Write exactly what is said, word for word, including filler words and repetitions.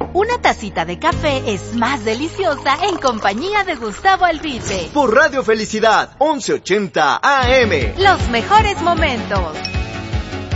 Una tacita de café es más deliciosa en compañía de Gustavo Albice. Por Radio Felicidad, once ochenta A M. Los mejores momentos.